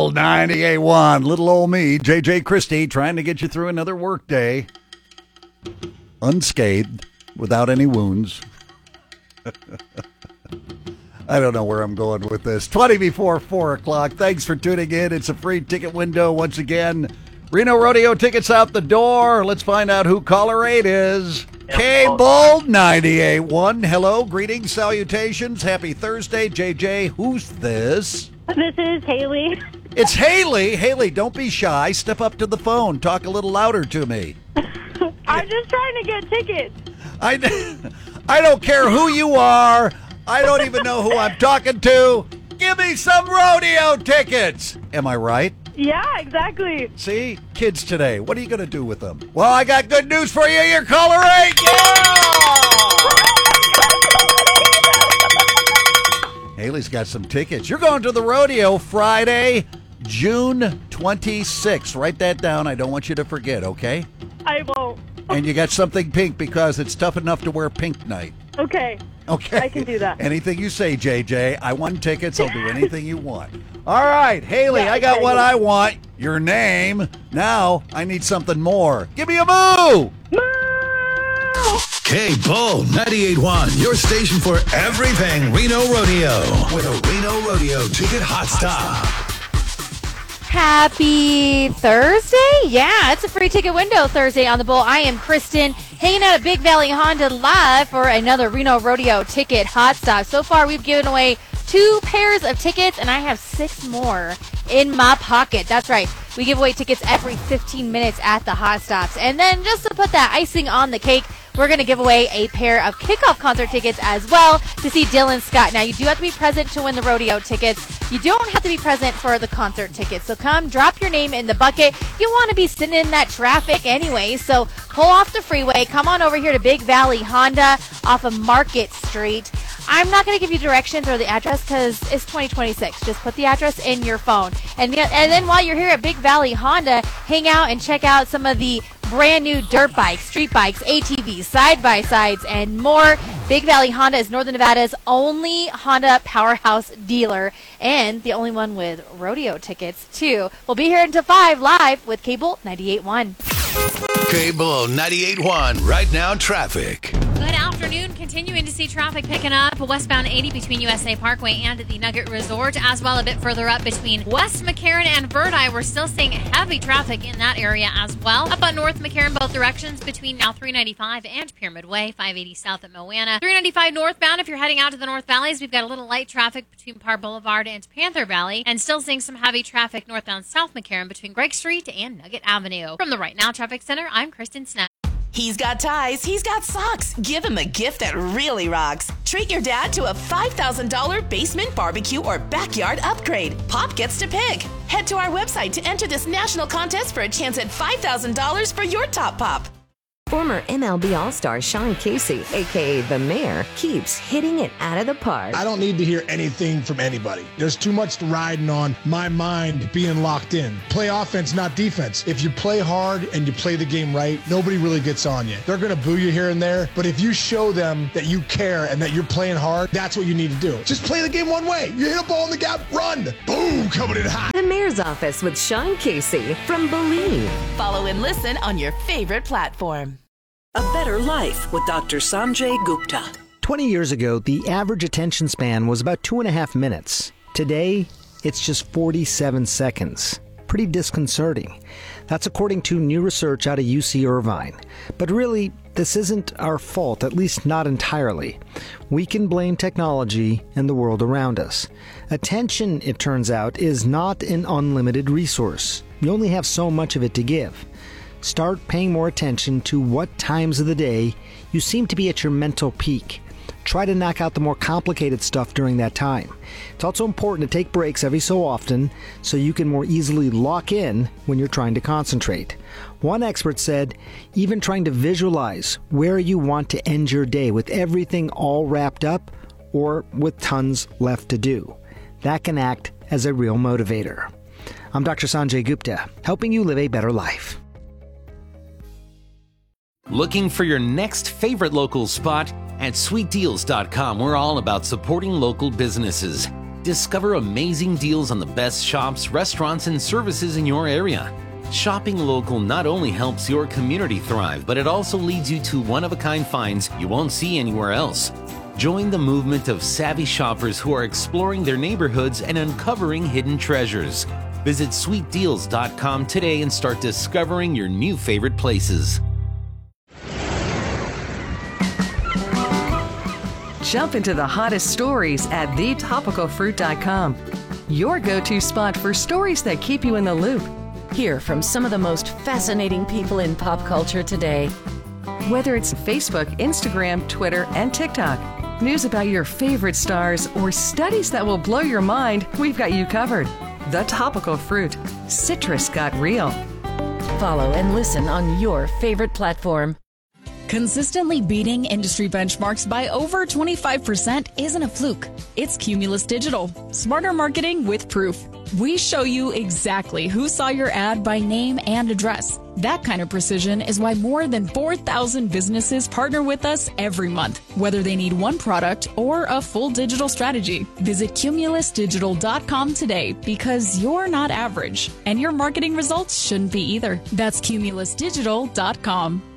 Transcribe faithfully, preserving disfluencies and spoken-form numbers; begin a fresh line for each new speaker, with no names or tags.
ninety-eight point one, little old me, J J Christie, trying to get you through another work day. Unscathed, without any wounds. I don't know where I'm going with this. twenty before four o'clock. Thanks for tuning in. It's a free ticket window once again. Reno Rodeo tickets out the door. Let's find out who caller eight is. K-Bull ninety-eight point one. Hello, greetings, salutations. Happy Thursday, J J. Who's this?
This is Haley.
It's Haley. Haley, don't be shy. Step up to the phone. Talk a little louder to me.
I'm just trying to get tickets.
I, I don't care who you are. I don't even know who I'm talking to. Give me some rodeo tickets. Am I right?
Yeah, exactly.
See? Kids today. What are you going to do with them? Well, I got good news for you. You're caller eight. Yeah! Haley's got some tickets. You're going to the rodeo Friday, June twenty-sixth. Write that down. I don't want you to forget, okay?
I won't.
And you got something pink because it's tough enough to wear pink night.
Okay.
Okay.
I can do that.
Anything you say, J J. I won tickets. I'll do anything you want. All right, Haley,
Yeah,
I got
okay.
what I want. Your name. Now I need something more. Give me a moo.
K-Bull ninety-eight point one, your station for everything Reno Rodeo. With a Reno Rodeo ticket hot stop.
Happy Thursday? Yeah, it's a free ticket window Thursday on the Bull. I am Kristen, hanging out at Big Valley Honda live for another Reno Rodeo ticket hot stop. So far, we've given away two pairs of tickets, and I have six more in my pocket. That's right. We give away tickets every fifteen minutes at the hot stops. And then just to put that icing on the cake, we're going to give away a pair of kickoff concert tickets as well to see Dylan Scott. Now, you do have to be present to win the rodeo tickets. You don't have to be present for the concert tickets. So come drop your name in the bucket. You want to be sitting in that traffic anyway. So pull off the freeway. Come on over here to Big Valley Honda off of Market Street. I'm not going to give you directions or the address because it's twenty twenty-six. Just put the address in your phone. And, and then while you're here at Big Valley Honda, hang out and check out some of the brand new dirt bikes, street bikes, A T Vs, side-by-sides, and more. Big Valley Honda is Northern Nevada's only Honda powerhouse dealer and the only one with rodeo tickets, too. We'll be here until five live with K-Bull ninety-eight point one.
K-Bull ninety-eight point one, right now traffic.
Good afternoon. Continuing to see traffic picking up westbound eighty between U S A Parkway and the Nugget Resort, as well a bit further up between West McCarran and Verdi. We're still seeing heavy traffic in that area as well. Up on North McCarran, both directions between now three ninety-five and Pyramid Way, five eighty south at Moana. three ninety-five northbound, if you're heading out to the North Valleys, we've got a little light traffic between Parr Boulevard and Panther Valley, and still seeing some heavy traffic northbound South McCarran between Greg Street and Nugget Avenue. From the Right Now Traffic Center, I'm Kristen Snell.
He's got ties, he's got socks. Give him a gift that really rocks. Treat your dad to a five thousand dollars basement barbecue or backyard upgrade. Pop gets to pick. Head to our website to enter this national contest for a chance at five thousand dollars for your top pop.
Former M L B All-Star Sean Casey, a k a. The Mayor, keeps hitting it out of the park.
I don't need to hear anything from anybody. There's too much riding on my mind being locked in. Play offense, not defense. If you play hard and you play the game right, nobody really gets on you. They're going to boo you here and there, but if you show them that you care and that you're playing hard, that's what you need to do. Just play the game one way. You hit a ball in the gap, run. Boom, coming in hot.
The Mayor's Office with Sean Casey from Believe.
Follow and listen on your favorite platform.
A Better Life with Doctor Sanjay Gupta.
twenty years ago, the average attention span was about two and a half minutes. Today, it's just forty-seven seconds. Pretty disconcerting. That's according to new research out of U C Irvine. But really, this isn't our fault, at least not entirely. We can blame technology and the world around us. Attention, it turns out, is not an unlimited resource. You only have so much of it to give. Start paying more attention to what times of the day you seem to be at your mental peak. Try to knock out the more complicated stuff during that time. It's also important to take breaks every so often so you can more easily lock in when you're trying to concentrate. One expert said, even trying to visualize where you want to end your day with everything all wrapped up or with tons left to do. That can act as a real motivator. I'm Doctor Sanjay Gupta, helping you live a better life.
Looking for your next favorite local spot? At sweet deals dot com, we're all about supporting local businesses. Discover amazing deals on the best shops, restaurants, and services in your area. Shopping local not only helps your community thrive, but it also leads you to one-of-a-kind finds you won't see anywhere else. Join the movement of savvy shoppers who are exploring their neighborhoods and uncovering hidden treasures. Visit sweet deals dot com today and start discovering your new favorite places.
Jump into the hottest stories at the topical fruit dot com. Your go-to spot for stories that keep you in the loop.
Hear from some of the most fascinating people in pop culture today.
Whether it's Facebook, Instagram, Twitter, and TikTok, news about your favorite stars, or studies that will blow your mind, we've got you covered. The Topical Fruit. Citrus got real.
Follow and listen on your favorite platform.
Consistently beating industry benchmarks by over twenty-five percent isn't a fluke. It's Cumulus Digital. Smarter marketing with proof. We show you exactly who saw your ad by name and address. That kind of precision is why more than four thousand businesses partner with us every month, whether they need one product or a full digital strategy. Visit cumulus digital dot com today, because you're not average, and your marketing results shouldn't be either. That's cumulus digital dot com.